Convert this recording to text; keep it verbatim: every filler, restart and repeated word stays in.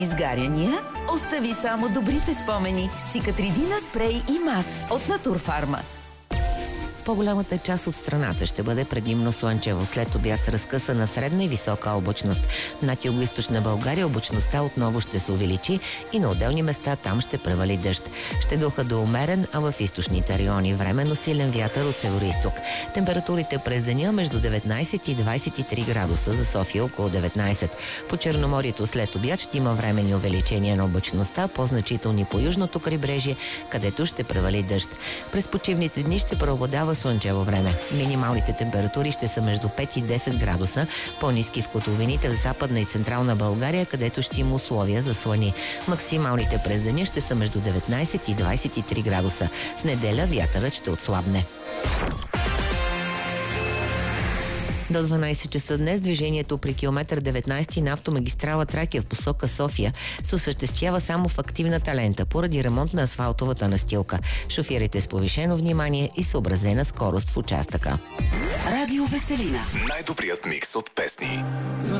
Изгаряния? Остави само добрите спомени с Цикатридина спрей и мас от Натурфарма. В по-голямата част от страната ще бъде предимно слънчево. След обяд с разкъсана средна и висока облачност. Над югоизточна България облачността отново ще се увеличи и на отделни места там ще превали дъжд. Ще духа до умерен, а в източните райони временно силен вятър от североизток. Температурите през деня между деветнайсет и двайсет и три градуса, за София около деветнайсет. По Черноморието след обяд ще има временни увеличения на облачността, по-значителни по южното крайбрежие, където ще превали дъжд. През почивните дни ще преобладава слънчево време. Минималните температури ще са между пет и десет градуса, по-ниски в котловините в Западна и Централна България, където ще има условия за слани. Максималните през деня ще са между деветнайсет и двайсет и три градуса. В неделя вятърът ще отслабне. До дванайсет часа днес движението при километър деветнайсети на автомагистрала Тракия в посока София се осъществява само в активната лента поради ремонт на асфалтовата настилка. Шофирайте с повишено внимание и съобразена скорост в участъка. Радио Веселина. Най-добрият микс от песни.